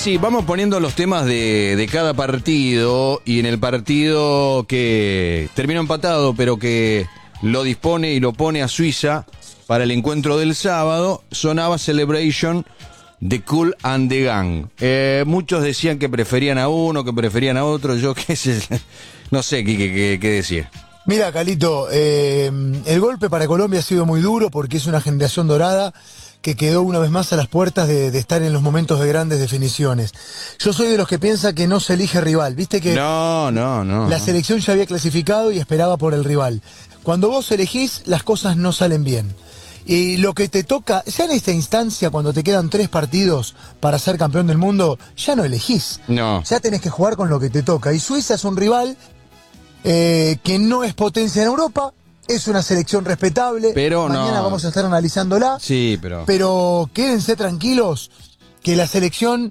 Sí, vamos poniendo los temas de cada partido, y en el partido que terminó empatado, pero que lo dispone y lo pone a Suiza para el encuentro del sábado, sonaba Celebration de Kool and the Gang. Muchos decían que preferían a uno, que preferían a otro, yo qué sé, no sé qué decir. Mira, Calito, el golpe para Colombia ha sido muy duro porque es una generación dorada que quedó una vez más a las puertas de estar en los momentos de grandes definiciones. Yo soy de los que piensa que no se elige rival, viste que No. la selección ya había clasificado y esperaba por el rival. Cuando vos elegís, las cosas no salen bien. Y lo que te toca, ya en esta instancia, cuando te quedan 3 partidos para ser campeón del mundo, ya no elegís. No. Ya tenés que jugar con lo que te toca. Y Suiza es un rival que no es potencia en Europa, es una selección respetable. Pero mañana vamos a estar analizándola. Sí, Pero quédense tranquilos que la selección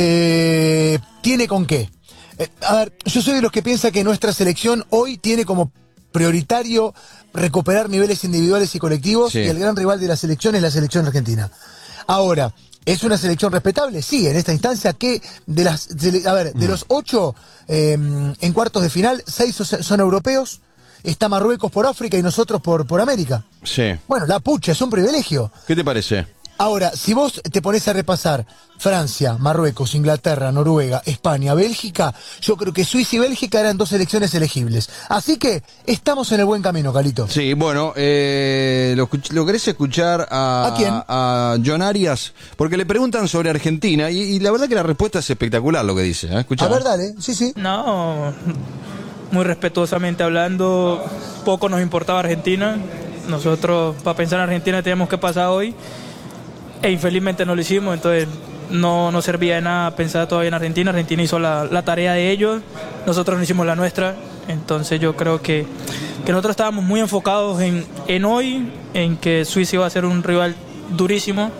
tiene con qué. A ver, yo soy de los que piensa que nuestra selección hoy tiene como prioritario recuperar niveles individuales y colectivos, sí. Y el gran rival de la selección es la selección argentina. Ahora, ¿es una selección respetable? Sí, en esta instancia que de los 8 en cuartos de final, 6 son europeos, está Marruecos por África y nosotros por América. Sí. Bueno, la pucha, es un privilegio. ¿Qué te parece? Ahora, si vos te pones a repasar Francia, Marruecos, Inglaterra, Noruega, España, Bélgica, yo creo que Suiza y Bélgica eran 2 selecciones elegibles. Así que estamos en el buen camino, Calito. Sí, bueno, ¿lo querés escuchar ¿A quién? a John Arias? Porque le preguntan sobre Argentina y la verdad que la respuesta es espectacular lo que dice. Escuchá. A ver, dale, sí. No, muy respetuosamente hablando, poco nos importaba Argentina. Nosotros, para pensar en Argentina, teníamos que pasar hoy. E infelizmente no lo hicimos, entonces no servía de nada pensar todavía en Argentina. Argentina hizo la tarea de ellos, nosotros no hicimos la nuestra. Entonces yo creo que nosotros estábamos muy enfocados en hoy, en que Suiza iba a ser un rival durísimo,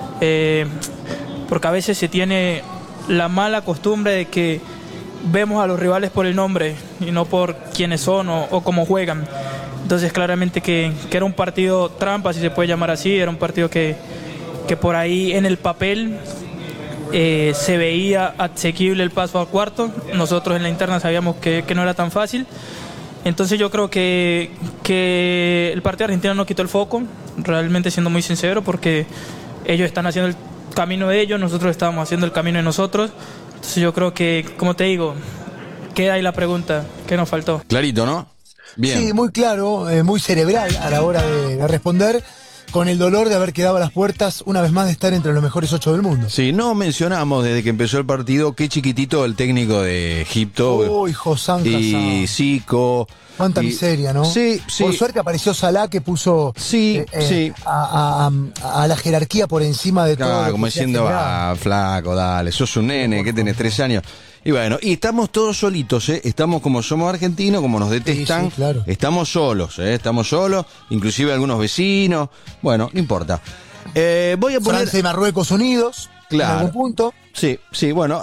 porque a veces se tiene la mala costumbre de que vemos a los rivales por el nombre y no por quiénes son o cómo juegan. Entonces claramente que era un partido trampa, si se puede llamar así, era un partido que por ahí en el papel se veía asequible el paso al cuarto. Nosotros en la interna sabíamos que no era tan fácil. Entonces yo creo que el partido argentino no quitó el foco, realmente siendo muy sincero, porque ellos están haciendo el camino de ellos, nosotros estábamos haciendo el camino de nosotros. Entonces yo creo que, como te digo, queda ahí la pregunta, ¿qué nos faltó? Clarito, ¿no? Bien. Sí, muy claro, muy cerebral a la hora de responder, con el dolor de haber quedado a las puertas una vez más de estar entre los mejores 8 del mundo. Sí, no mencionamos desde que empezó el partido qué chiquitito el técnico de Egipto. Uy, Hossam y Hassan. Zico. Cuánta miseria, ¿no? Sí. Por suerte apareció Salah, que puso Sí. a la jerarquía por encima de todo. Claro, lo como que se diciendo, generaba. flaco, dale, sos un nene, que tenés 3 años. Y bueno, y estamos todos solitos, estamos como somos argentinos, como nos detestan, Sí, claro. estamos solos, inclusive algunos vecinos, bueno, no importa. Voy a poner... Francia y Marruecos unidos, Claro. en algún punto. Sí, bueno,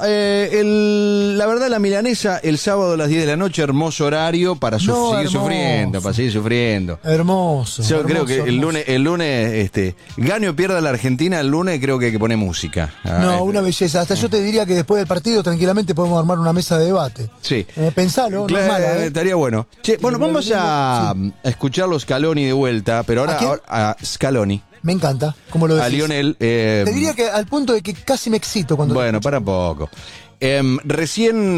la verdad la milanesa el sábado a las 10 de la noche, hermoso horario para seguir sufriendo. Hermoso. Yo hermoso, creo que hermoso. el lunes, gane o pierda la Argentina, el lunes creo que hay que poner música. No, una belleza. Hasta yo te diría que después del partido tranquilamente podemos armar una mesa de debate. Sí. Pensalo, no es mala, Estaría bueno. Che, bueno, vamos a escuchar los Scaloni de vuelta, pero ¿A quién? ahora a Scaloni, Me encanta, como lo decís. a Lionel. Te diría que al punto de que casi me excito cuando... Bueno, para poco. Recién,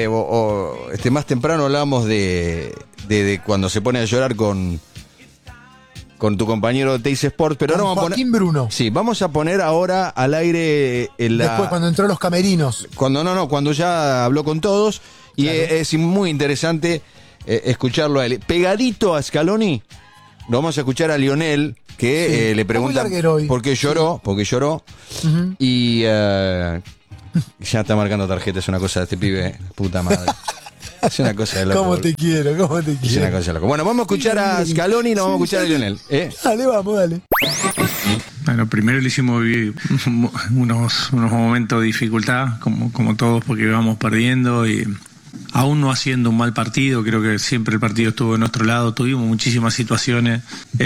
más temprano hablábamos de cuando se pone a llorar con tu compañero de Teis Sports, pero Con ahora vamos a Joaquín poner... Bruno. Sí, vamos a poner ahora al aire Después cuando entró a los camerinos. cuando ya habló con todos, y Claro. es muy interesante escucharlo a él. Pegadito a Scaloni, lo vamos a escuchar a Lionel, que Sí. le pregunta Muy larguero hoy. por qué lloró, Ujú. y ya está marcando tarjeta, es una cosa de este pibe, puta madre. Es una cosa de loco. ¿Cómo te quiero? Es una cosa de loco. Bueno, vamos a escuchar a Scaloni y nos vamos a escuchar a Lionel. Dale, vamos, dale. Bueno, primero le hicimos vivir unos momentos de dificultad, como todos, porque íbamos perdiendo y aún no haciendo un mal partido. Creo que siempre el partido estuvo de nuestro lado, tuvimos muchísimas situaciones,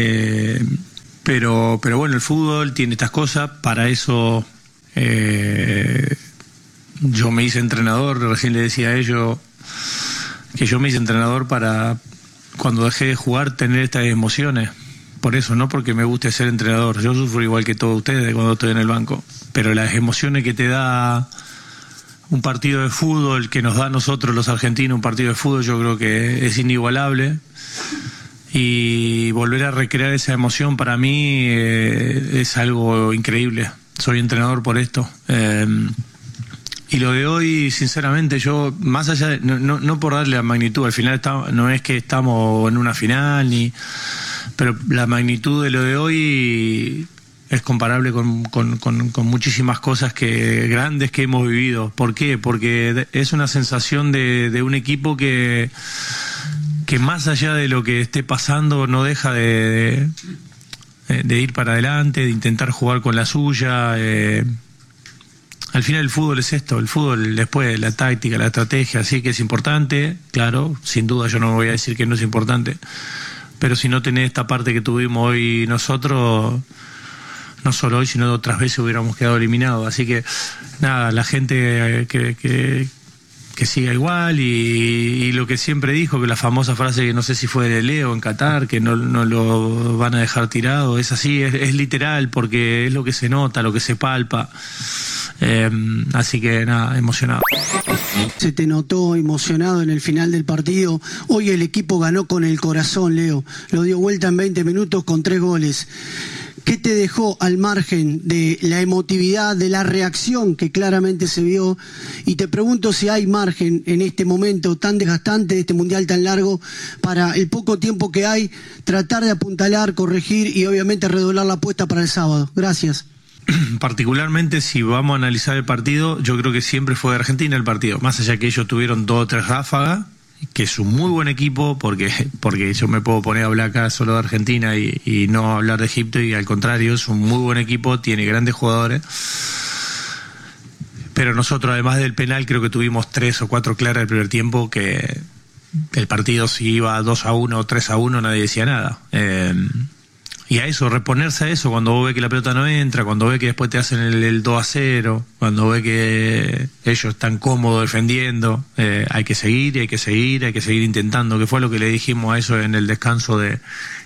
pero bueno, el fútbol tiene estas cosas, para eso yo me hice entrenador, recién le decía a ellos que yo me hice entrenador para, cuando dejé de jugar, tener estas emociones. Por eso, no porque me guste ser entrenador. Yo sufro igual que todos ustedes cuando estoy en el banco. Pero las emociones que te da un partido de fútbol, que nos da a nosotros los argentinos un partido de fútbol, yo creo que es inigualable. Y volver a recrear esa emoción para mí es algo increíble. Soy entrenador por esto. Y lo de hoy, sinceramente, yo, más allá de, no por darle la magnitud, al final no es que estamos en una final, pero la magnitud de lo de hoy es comparable con muchísimas cosas grandes que hemos vivido. ¿Por qué? Porque es una sensación de un equipo que más allá de lo que esté pasando no deja de ir para adelante, de intentar jugar con la suya. Al final el fútbol es esto, el fútbol después, la táctica, la estrategia, sí que es importante, claro, sin duda yo no voy a decir que no es importante, pero si no tenés esta parte que tuvimos hoy nosotros, no solo hoy, sino otras veces hubiéramos quedado eliminados. Así que nada, la gente que siga igual y lo que siempre dijo, que la famosa frase que no sé si fue de Leo en Qatar, que no lo van a dejar tirado, es así, es literal, porque es lo que se nota, lo que se palpa. Así que nada, emocionado. Se te notó emocionado en el final del partido. Hoy el equipo ganó con el corazón, Leo. Lo dio vuelta en 20 minutos con 3 goles. ¿Qué te dejó al margen de la emotividad, de la reacción que claramente se vio? Y te pregunto si hay margen en este momento tan desgastante, de este mundial tan largo, para el poco tiempo que hay, tratar de apuntalar, corregir y obviamente redoblar la apuesta para el sábado. Gracias. Particularmente si vamos a analizar el partido, yo creo que siempre fue de Argentina el partido, más allá que ellos tuvieron 2 o 3 ráfagas, que es un muy buen equipo, porque yo me puedo poner a hablar acá solo de Argentina y no hablar de Egipto, y al contrario, es un muy buen equipo, tiene grandes jugadores, pero nosotros además del penal creo que tuvimos 3 o 4 claras el primer tiempo, que el partido si iba 2-1 o 3-1 nadie decía nada. Y a eso, reponerse a eso, cuando vos ves que la pelota no entra, cuando ves que después te hacen el 2-0, cuando ves que ellos están cómodos defendiendo, hay que seguir, hay que seguir intentando, que fue lo que le dijimos a eso en el descanso en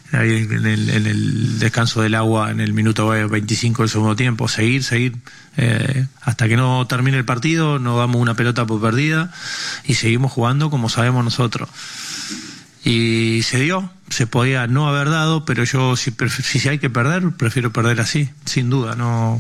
el descanso del agua en el minuto 25 del segundo tiempo, seguir, hasta que no termine el partido, no damos una pelota por perdida y seguimos jugando como sabemos nosotros. Y se dio, se podía no haber dado, pero yo si hay que perder, prefiero perder así, sin duda. No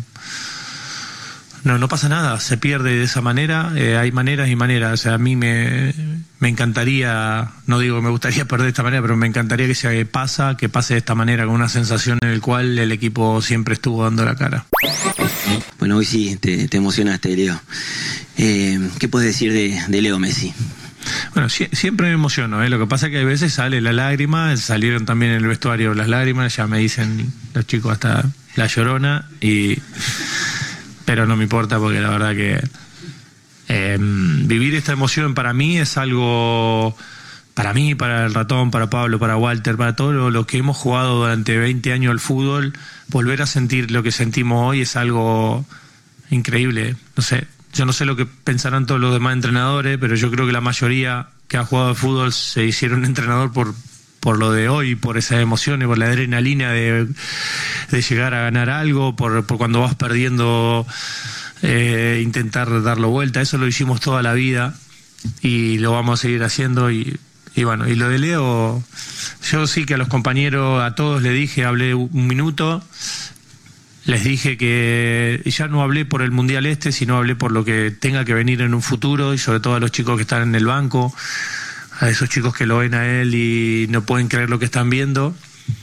pasa nada, se pierde de esa manera, hay maneras y maneras. O sea, a mí me encantaría, no digo que me gustaría perder de esta manera, pero me encantaría que pase de esta manera, con una sensación en la cual el equipo siempre estuvo dando la cara. Bueno, hoy sí te emocionaste, Leo. ¿Qué puedes decir de Leo Messi? Bueno, siempre me emociono, lo que pasa es que a veces sale la lágrima, salieron también en el vestuario las lágrimas, ya me dicen los chicos hasta la llorona, pero no me importa, porque la verdad que vivir esta emoción para mí es algo, para mí, para el Ratón, para Pablo, para Walter, para todos los que hemos jugado durante 20 años al fútbol, volver a sentir lo que sentimos hoy es algo increíble. No sé, yo no sé lo que pensarán todos los demás entrenadores, pero yo creo que la mayoría que ha jugado al fútbol se hicieron entrenador por lo de hoy, por esas emociones, por la adrenalina de llegar a ganar algo, por cuando vas perdiendo, intentar darlo vuelta. Eso lo hicimos toda la vida y lo vamos a seguir haciendo. Y bueno, y lo de Leo, yo sí que a los compañeros, a todos les dije, hablé un minuto. Les dije que ya no hablé por el Mundial sino hablé por lo que tenga que venir en un futuro, y sobre todo a los chicos que están en el banco, a esos chicos que lo ven a él y no pueden creer lo que están viendo,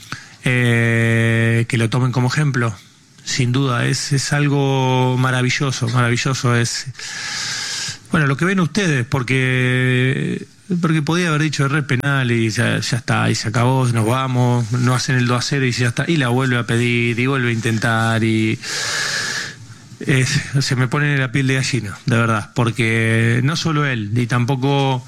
que lo tomen como ejemplo. Sin duda, es algo maravilloso, es bueno lo que ven ustedes, porque podía haber dicho error penal y ya está, y se acabó, nos vamos, no hacen el 2-0 y ya está, y la vuelve a pedir y vuelve a intentar, y se me pone la piel de gallina, de verdad, porque no solo él, y tampoco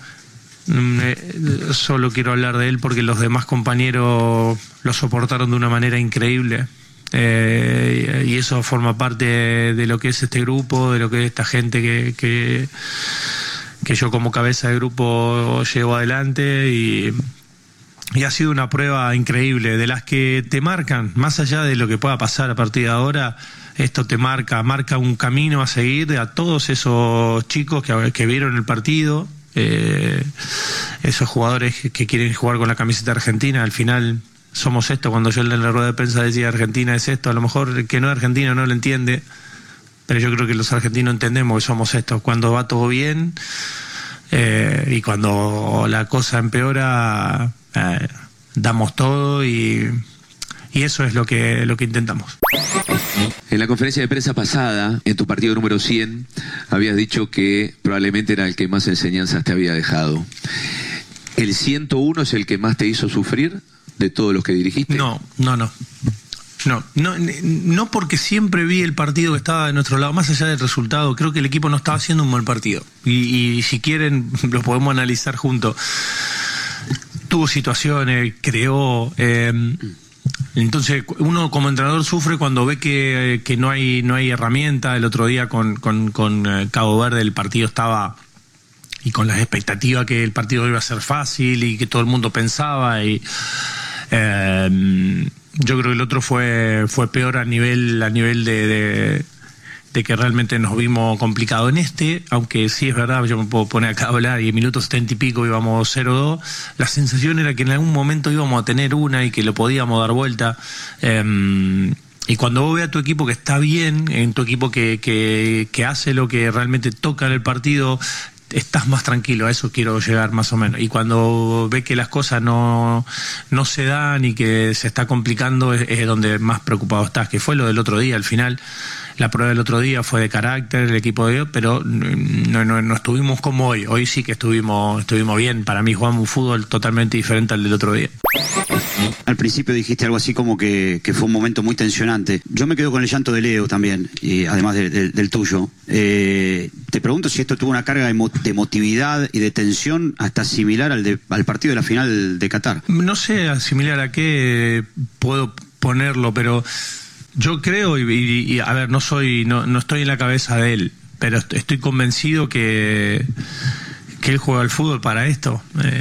solo quiero hablar de él, porque los demás compañeros lo soportaron de una manera increíble. y eso forma parte de lo que es este grupo, de lo que es esta gente que yo como cabeza de grupo llevo adelante, y ha sido una prueba increíble, de las que te marcan, más allá de lo que pueda pasar a partir de ahora. Esto te marca un camino a seguir a todos esos chicos que vieron el partido, esos jugadores que quieren jugar con la camiseta argentina. Al final somos esto. Cuando yo en la rueda de prensa decía Argentina es esto, a lo mejor el que no es argentino no lo entiende, pero yo creo que los argentinos entendemos que somos esto. Cuando va todo bien y cuando la cosa empeora, damos todo, y eso es lo que intentamos. En la conferencia de prensa pasada, en tu partido número 100, habías dicho que probablemente era el que más enseñanzas te había dejado. ¿El 101 es el que más te hizo sufrir de todos los que dirigiste? No, porque siempre vi el partido que estaba de nuestro lado, más allá del resultado. Creo que el equipo no estaba haciendo un buen partido, y si quieren lo podemos analizar juntos. Tuvo situaciones, creó, entonces uno como entrenador sufre cuando ve que no hay herramienta. El otro día con Cabo Verde el partido estaba, y con las expectativas que el partido iba a ser fácil y que todo el mundo pensaba, y yo creo que el otro fue peor a nivel de que realmente nos vimos complicados en este, aunque sí es verdad, yo me puedo poner acá a hablar y en minutos 70 y pico íbamos 0-2, la sensación era que en algún momento íbamos a tener una y que lo podíamos dar vuelta, y cuando vos ves a tu equipo que está bien, en tu equipo que hace lo que realmente toca en el partido, estás más tranquilo. A eso quiero llegar más o menos. Y cuando ves que las cosas no se dan y que se está complicando, es donde más preocupado estás, que fue lo del otro día. Al final, la prueba del otro día fue de carácter, el equipo de hoy, pero no estuvimos como hoy. Hoy sí que estuvimos bien. Para mí jugamos un fútbol totalmente diferente al del otro día. Al principio dijiste algo así como que fue un momento muy tensionante. Yo me quedo con el llanto de Leo también, y además del tuyo. Te pregunto si esto tuvo una carga de emotividad y de tensión hasta similar al partido de la final de Qatar. No sé similar a qué puedo ponerlo, pero yo creo, y a ver, no estoy en la cabeza de él, pero estoy convencido que él juega al fútbol para esto.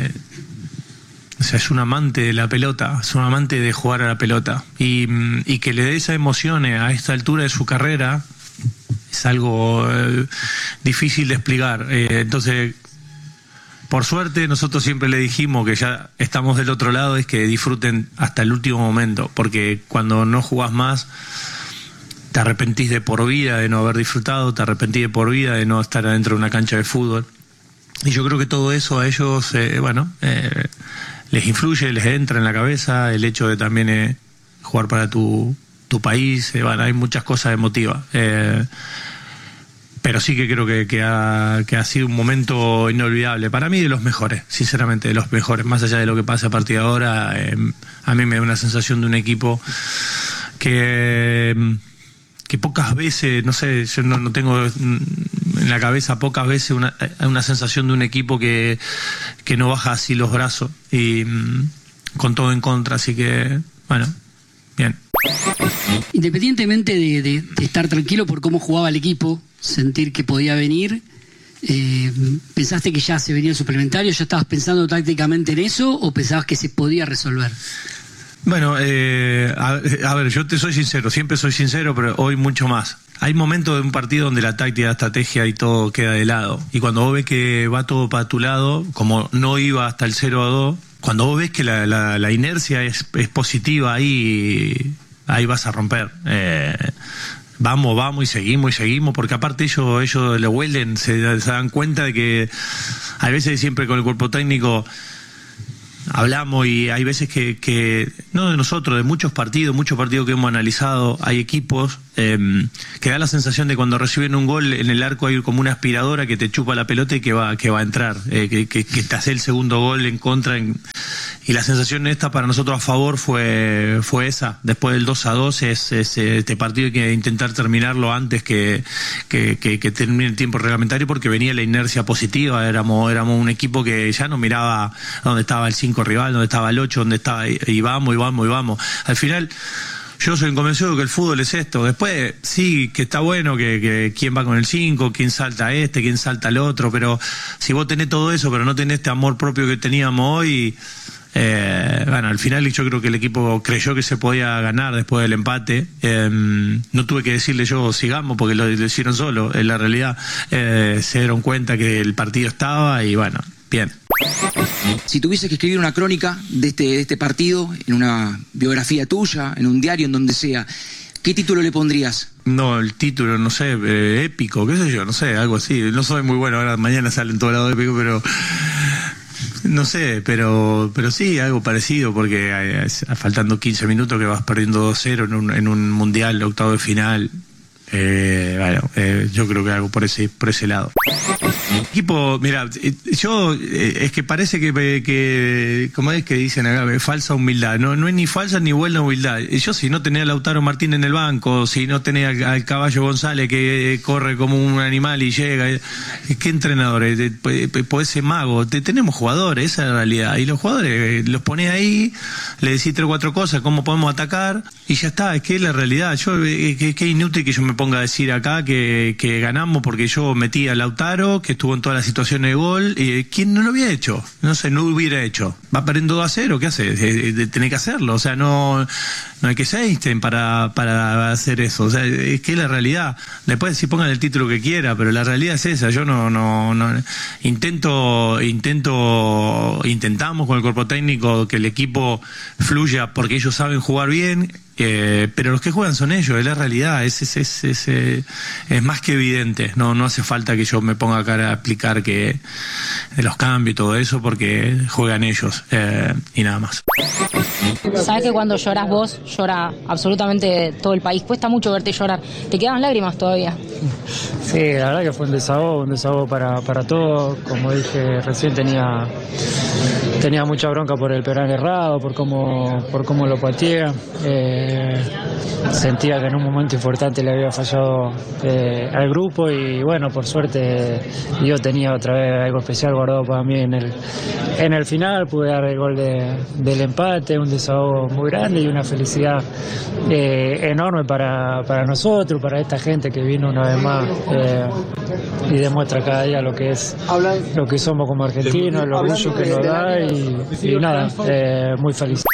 O sea, es un amante de la pelota, es un amante de jugar a la pelota. Y que le dé esas emociones a esta altura de su carrera es algo difícil de explicar. Entonces, por suerte, nosotros siempre le dijimos que ya estamos del otro lado, es que disfruten hasta el último momento, porque cuando no jugás más, te arrepentís de por vida de no haber disfrutado, te arrepentís de por vida de no estar adentro de una cancha de fútbol. Y yo creo que todo eso a ellos, les influye, les entra en la cabeza, el hecho de también jugar para tu país, hay muchas cosas emotivas. Pero sí que creo que ha sido un momento inolvidable. Para mí de los mejores, sinceramente, de los mejores. Más allá de lo que pasa a partir de ahora, a mí me da una sensación de un equipo que pocas veces, no sé, yo no tengo en la cabeza pocas veces una sensación de un equipo que no baja así los brazos y con todo en contra, así que, bueno, bien. Independientemente de estar tranquilo por cómo jugaba el equipo, sentir que podía venir, ¿pensaste que ya se venía el suplementario? ¿Ya estabas pensando tácticamente en eso o pensabas que se podía resolver? Bueno, a ver, yo te soy sincero, siempre soy sincero, pero hoy mucho más. Hay momentos de un partido donde la táctica, la estrategia y todo queda de lado. Y cuando vos ves que va todo para tu lado, como no iba hasta el 0-2, cuando vos ves que la inercia es positiva, ahí vas a romper. Vamos y seguimos, porque aparte ellos le huelen, se dan cuenta de que hay veces siempre con el cuerpo técnico hablamos y hay veces que no de nosotros, de muchos partidos que hemos analizado, hay equipos que da la sensación de cuando reciben un gol en el arco hay como una aspiradora que te chupa la pelota y que va a entrar, que te hace el segundo gol en contra, y la sensación esta para nosotros a favor fue esa. Después del 2-2 es este partido hay que intentar terminarlo antes que termine el tiempo reglamentario, porque venía la inercia positiva, éramos un equipo que ya no miraba dónde estaba el 5 rival, dónde estaba el 8, dónde estaba, y vamos. Al final Yo soy convencido que el fútbol es esto. Después, sí, que está bueno que quién va con el 5, quién salta a este, quién salta al otro, pero si vos tenés todo eso, pero no tenés este amor propio que teníamos hoy, bueno, al final yo creo que el equipo creyó que se podía ganar después del empate. No tuve que decirle yo sigamos porque lo hicieron solo. En la realidad se dieron cuenta que el partido estaba y bueno, bien. Si tuvieses que escribir una crónica de este partido, en una biografía tuya, en un diario, en donde sea, ¿qué título le pondrías? No, el título, no sé, épico, qué sé yo, no sé, algo así. No soy muy bueno, ahora mañana sale en todo lado épico, pero no sé, pero sí, algo parecido, porque faltando 15 minutos que vas perdiendo 2-0 en un mundial, octavo de final. Bueno, yo creo que algo por ese lado. Equipo, mira, yo es que parece que como es que dicen acá, falsa humildad. No es ni falsa ni buena humildad. Yo si no tenía a Lautaro Martín en el banco, si no tenía al Caballo González que corre como un animal y llega, ¿qué entrenadores? Podés ser mago. Tenemos jugadores, esa es la realidad. Y los jugadores los ponés ahí, le decís 3 o 4 cosas, cómo podemos atacar, y ya está. Es que es la realidad. Que es inútil que yo me ponga a decir acá que ganamos porque yo metí a Lautaro, que estuvo en todas las situaciones de gol, y ¿quién no lo había hecho? No sé, no lo hubiera hecho. Va perdiendo 2-0, ¿qué hace? Tiene que hacerlo, o sea, no hay que ser Einstein para hacer eso, o sea, es que es la realidad. Después si pongan el título que quiera, pero la realidad es esa. Yo no intentamos con el cuerpo técnico que el equipo fluya porque ellos saben jugar bien. Pero los que juegan son ellos, es la realidad, es más que evidente. No hace falta que yo me ponga acá a explicar que de los cambios y todo eso, porque juegan ellos y nada más. Sabes que cuando lloras vos, llora absolutamente todo el país. Cuesta mucho verte llorar. ¿Te quedan lágrimas todavía? Sí, la verdad que fue un desahogo para todos. Como dije recién, tenía mucha bronca por el penal errado, por cómo lo pateé. Sentía que en un momento importante le había fallado al grupo, y bueno, por suerte yo tenía otra vez algo especial guardado para mí en el final. Pude dar el gol del empate, un desahogo muy grande y una felicidad enorme para nosotros, para esta gente que vino una vez más y demuestra cada día lo que somos como argentinos, el orgullo que nos da, y nada, muy feliz.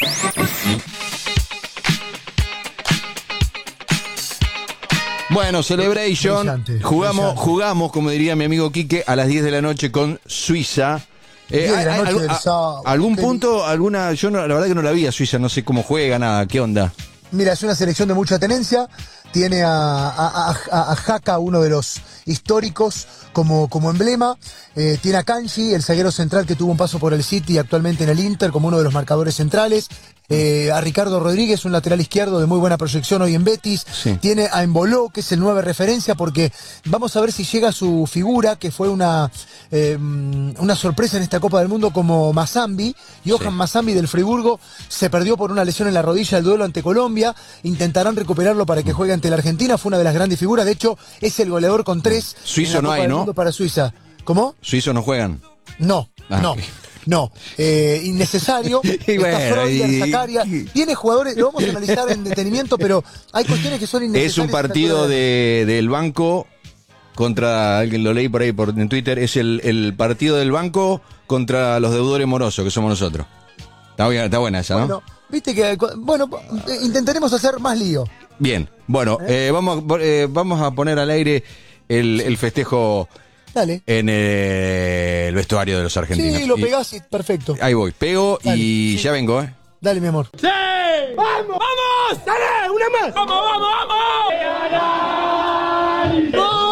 Bueno, Celebration, jugamos, como diría mi amigo Quique, a las 10 de la noche con Suiza. ¿Algún punto, alguna? Yo la verdad que no la vi a Suiza, no sé cómo juega, nada, ¿qué onda? Mira, es una selección de mucha tenencia, tiene a Jaca, uno de los históricos, como emblema, tiene a Kanji, el zaguero central que tuvo un paso por el City y actualmente en el Inter como uno de los marcadores centrales, a Ricardo Rodríguez, un lateral izquierdo de muy buena proyección hoy en Betis, sí. Tiene a Embolo, que es el 9 referencia, porque vamos a ver si llega su figura, que fue una sorpresa en esta Copa del Mundo, como Mazambi. Johan Mazambi del Friburgo se perdió por una lesión en la rodilla del duelo ante Colombia, intentarán recuperarlo para que juegue ante la Argentina, fue una de las grandes figuras, de hecho es el goleador con 3 Suizo no hay, ¿no? Para Suiza. ¿Cómo? ¿Suizos no juegan? No. Innecesario. Zakaria. Tiene jugadores, lo vamos a analizar en detenimiento, pero hay cuestiones que son innecesarias. Es un partido del banco contra, alguien lo leí por ahí en Twitter, es el partido del banco contra los deudores morosos, que somos nosotros. Está buena esa, ¿no? Bueno, viste que, intentaremos hacer más lío. Bien, bueno, vamos a poner al aire el festejo. Dale. En el vestuario de los argentinos. Sí, lo pegás y perfecto. Ahí voy, pego. Dale, y sí. Ya vengo, Dale, mi amor. ¡Sí! ¡Vamos! ¡Vamos! ¡Dale! ¡Una más! ¡Vamos, vamos, vamos!